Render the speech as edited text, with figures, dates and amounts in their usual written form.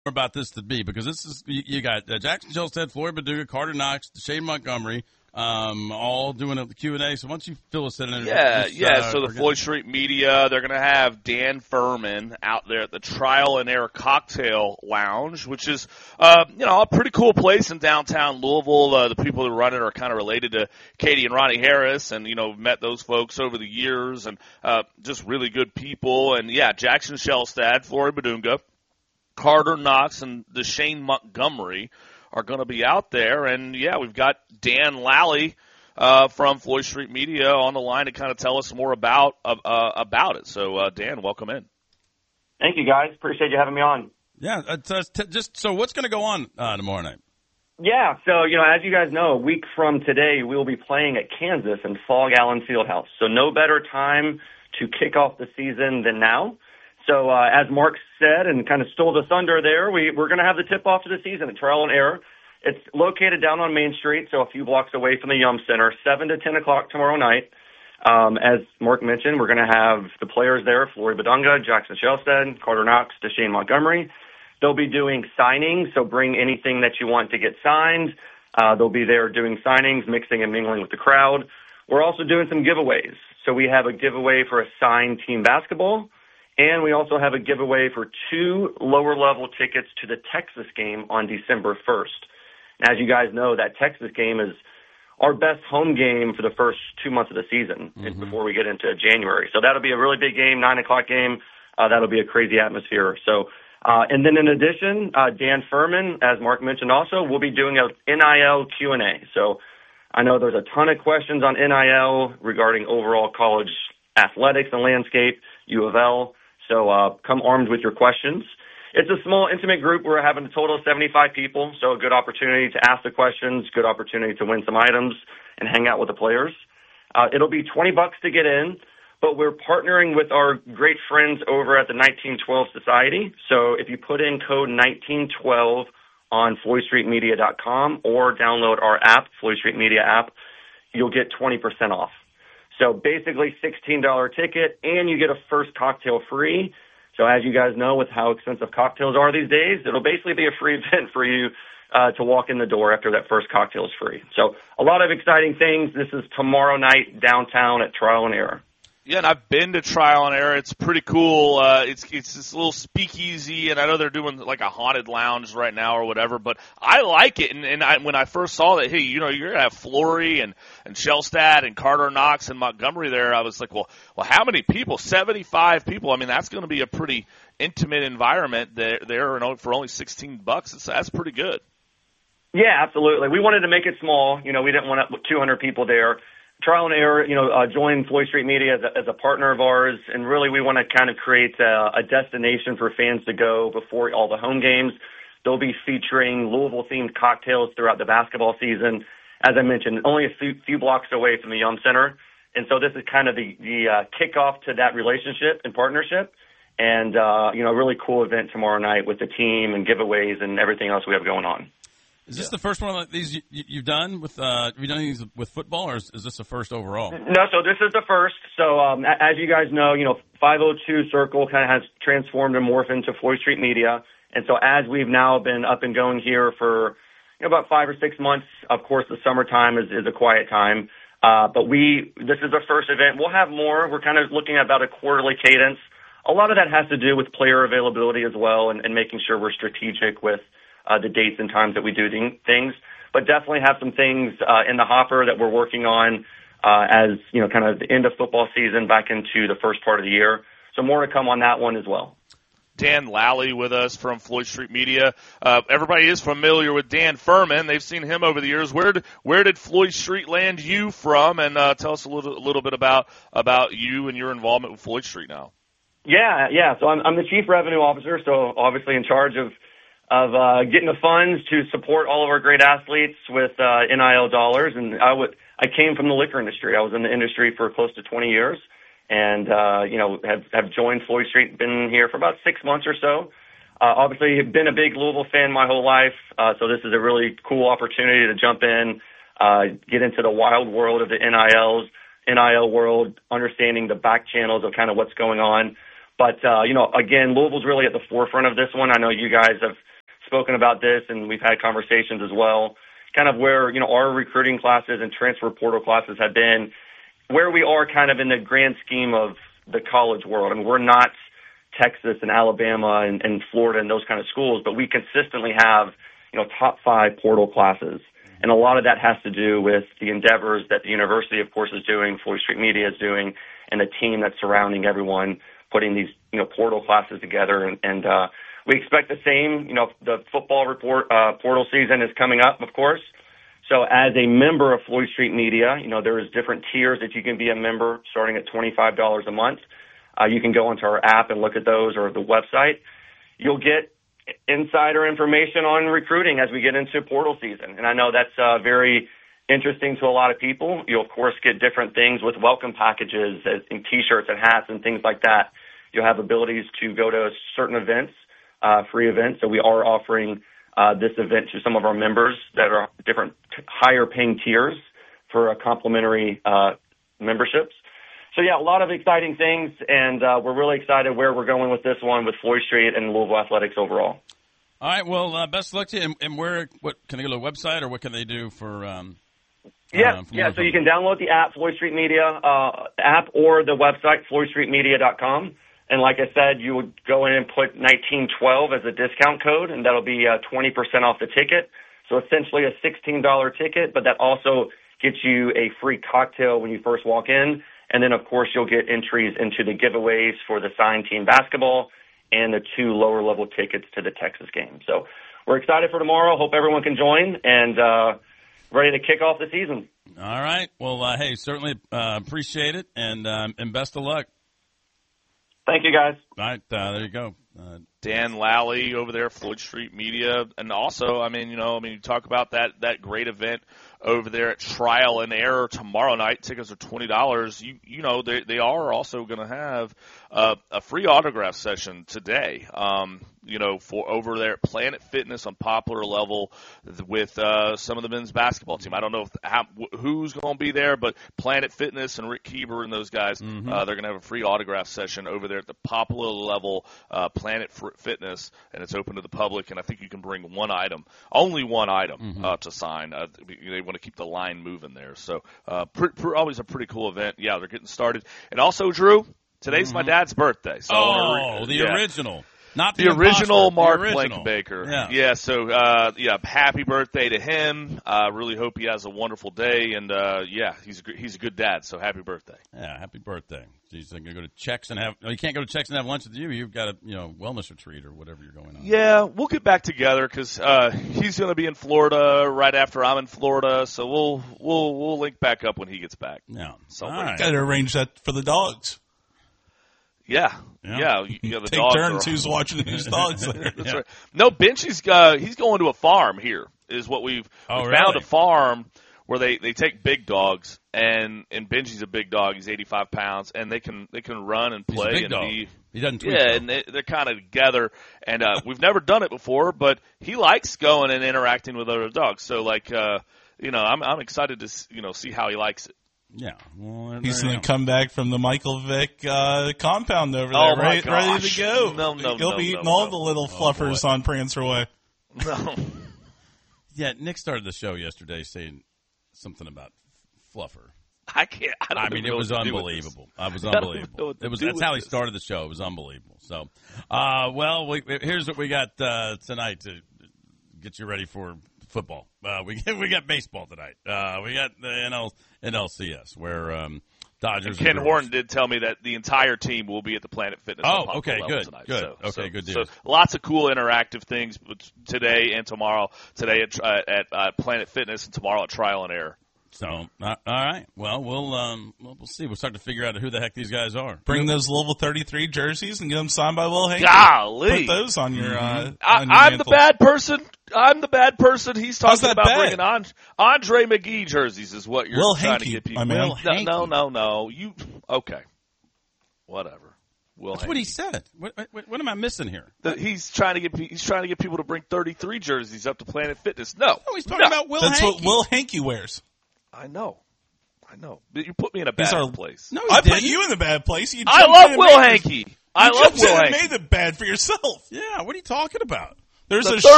about this to be, because this is you got Jackson Shelstead, Floyd Baduga, Carter Knox, Shane Montgomery, all doing the Q&A. So once you fill us in, So the Floyd Street Media, they're going to have Dan Furman out there at the Trial and Error Cocktail Lounge, which is a pretty cool place in downtown Louisville. The people who run it are kind of related to Katie and Ronnie Harris, and met those folks over the years, and just really good people. And Jackson Shelstead, Floyd Baduga, Carter Knox, and Shane Montgomery are going to be out there. And, we've got Dan Lally from Floyd Street Media on the line to kind of tell us more about it. So, Dan, welcome in. Thank you, guys. Appreciate you having me on. Yeah, so what's going to go on tomorrow night? Yeah, so, as you guys know, a week from today, we will be playing at Kansas in Fog Allen Fieldhouse. So no better time to kick off the season than now. So as Mark said and kind of stole the thunder there, we're going to have the tip-off to the season at Trial and Error. It's located down on Main Street, so a few blocks away from the Yum Center, 7 to 10 o'clock tomorrow night. As Mark mentioned, we're going to have the players there, Floyd Baduga, Jackson Shelstead, Carter Knox, Shane Montgomery. They'll be doing signings, so bring anything that you want to get signed. They'll be there doing signings, mixing and mingling with the crowd. We're also doing some giveaways. So we have a giveaway for a signed team basketball. And we also have a giveaway for 2 lower-level tickets to the Texas game on December 1st. And as you guys know, that Texas game is our best home game for the first 2 months of the season before we get into January. So that'll be a really big game, 9 o'clock game. That'll be a crazy atmosphere. So, and then in addition, Dan Furman, as Mark mentioned also, will be doing a NIL Q&A. So I know there's a ton of questions on NIL regarding overall college athletics and landscape, U of L. So come armed with your questions. It's a small, intimate group. We're having a total of 75 people, so a good opportunity to ask the questions, good opportunity to win some items and hang out with the players. It'll be $20 to get in, but we're partnering with our great friends over at the 1912 Society. So if you put in code 1912 on FloydStreetMedia.com or download our app, Floyd Street Media app, you'll get 20% off. So basically $16 ticket, and you get a first cocktail free. So as you guys know, with how expensive cocktails are these days, it'll basically be a free event for you to walk in the door after that first cocktail is free. So a lot of exciting things. This is tomorrow night downtown at Trial and Error. Yeah, and I've been to Trial and Error. It's pretty cool. It's this little speakeasy, and I know they're doing like a haunted lounge right now or whatever, but I like it. And when I first saw that, hey, you're going to have Flory and Shelstead and Carter Knox and Montgomery there, I was like, well, how many people? 75 people. I mean, that's going to be a pretty intimate environment there for only $16. That's pretty good. Yeah, absolutely. We wanted to make it small. We didn't want 200 people there. Trial and Error, join Floyd Street Media as a partner of ours, and really we want to kind of create a destination for fans to go before all the home games. They'll be featuring Louisville-themed cocktails throughout the basketball season. As I mentioned, only a few blocks away from the Yum Center, and so this is kind of the kickoff to that relationship and partnership, and a really cool event tomorrow night with the team and giveaways and everything else we have going on. Is this the first one of these you've done with? Have you done these with football, or is this the first overall? No, so this is the first. So as you guys know, 502 Circle kind of has transformed and morphed into Floyd Street Media, and so as we've now been up and going here for about 5 or 6 months, of course the summertime is a quiet time. But this is the first event. We'll have more. We're kind of looking at about a quarterly cadence. A lot of that has to do with player availability as well, and making sure we're strategic with the dates and times that we do things, but definitely have some things in the hopper that we're working on as, kind of the end of football season back into the first part of the year. So more to come on that one as well. Dan Lally with us from Floyd Street Media. Everybody is familiar with Dan Furman. They've seen him over the years. Where did Floyd Street land you from? And tell us a little bit about you and your involvement with Floyd Street now. Yeah. So I'm the Chief Revenue Officer, so obviously in charge of getting the funds to support all of our great athletes with NIL dollars. And I came from the liquor industry. I was in the industry for close to 20 years, and have joined Floyd Street. Been here for about 6 months or so. Obviously, have been a big Louisville fan my whole life. So this is a really cool opportunity to jump in, get into the wild world of the NIL world, understanding the back channels of kind of what's going on. But again, Louisville's really at the forefront of this one. I know you guys have spoken about this, and we've had conversations as well, kind of where, our recruiting classes and transfer portal classes have been, where we are kind of in the grand scheme of the college world. I mean, we're not Texas and Alabama and Florida and those kind of schools, but we consistently have, top 5 portal classes. And a lot of that has to do with the endeavors that the university, of course, is doing, Floyd Street Media is doing, and the team that's surrounding everyone, putting these, portal classes together. And we expect the same. The football portal season is coming up, of course. So as a member of Floyd Street Media, there is different tiers that you can be a member, starting at $25 a month. You can go onto our app and look at those, or the website. You'll get insider information on recruiting as we get into portal season. And I know that's very interesting to a lot of people. You'll, of course, get different things with welcome packages and T-shirts and hats and things like that. You'll have abilities to go to certain events, free events. So we are offering this event to some of our members that are different higher paying tiers for complimentary memberships. So, yeah, a lot of exciting things, and we're really excited where we're going with this one with Floyd Street and Louisville Athletics overall. All right, well, best of luck to you. And what can they go to the website, or what can they do for so you can download the app, Floyd Street Media app, or the website, floydstreetmedia.com. And like I said, you would go in and put 1912 as a discount code, and that'll be 20% off the ticket. So essentially a $16 ticket, but that also gets you a free cocktail when you first walk in. And then, of course, you'll get entries into the giveaways for the signed team basketball and the 2 lower-level tickets to the Texas game. So we're excited for tomorrow. Hope everyone can join, and ready to kick off the season. All right. Well, hey, certainly appreciate it, and best of luck. Thank you, guys. All right, there you go. Dan Lally over there, Floyd Street Media. And also, you talk about that great event over there at Trial and Error tomorrow night. Tickets are $20. They are also going to have a free autograph session today, for over there at Planet Fitness on Popular Level with some of the men's basketball team. I don't know who's going to be there, but Planet Fitness and Rick Keeber and those guys, they're going to have a free autograph session over there at the Popular Level Planet Fitness, and it's open to the public, and I think you can bring only one item to sign. They want to keep the line moving there. So always a pretty cool event. Yeah, they're getting started. And also, Drew, today's my dad's birthday. So original. Not the original Mark original. Blankenbaker. Yeah. So, happy birthday to him. Really hope he has a wonderful day. And, he's a good dad. So happy birthday. Yeah, happy birthday. He's going to go to Chex and you can't go to Chex and have lunch with you. You've got a, wellness retreat or whatever you're going on. Yeah, we'll get back together because he's going to be in Florida right after I'm in Florida. So we'll link back up when he gets back. Yeah. So got to arrange that for the dogs. Yeah. The take dogs turns who's watching whose dogs there. That's right. No, Benchy's he's going to a farm here. Is what we found a farm where they take big dogs, and Benji's a big dog. He's 85 pounds, and they can run and play. He's a big dog. He doesn't tweak. Yeah, and they're kind of together. And we've never done it before, but he likes going and interacting with other dogs. So I'm excited to see how he likes it. Yeah, well, he's going to come back from the Michael Vick compound over there, ready to go. No, he'll be eating all the little fluffers on Prancer Way. No. Yeah, Nick started the show yesterday saying something about fluffer. I can't. It was unbelievable. It was unbelievable. That's how he started the show. It was unbelievable. So, here's what we got tonight to get you ready for football. We got baseball tonight. We got the NLCS where Dodgers. And Ken Horton did tell me that the entire team will be at the Planet Fitness. Oh, okay, good, tonight. good. Good deal. So lots of cool interactive things today and tomorrow. Today at Planet Fitness and tomorrow at Trial and Error. So, all right. Well, we'll see. We'll start to figure out who the heck these guys are. Bring those Louisville 33 jerseys and get them signed by Will Hankey. Golly. Put those on your I'm the bad person. I'm the bad person. He's talking about bringing on Andre McGee jerseys is what you're Will trying Hankey, to get people. No. You okay. Whatever. That's what he said. What am I missing here? He's trying to get people to bring 33 jerseys up to Planet Fitness. No, he's talking about Will Hankey. That's what Will Hankey wears. I know. But you put me in a bad place. No, I put you in the bad place. I love Will Hankey. I love Will Hankey. You made it bad for yourself. Yeah, what are you talking about? There's the a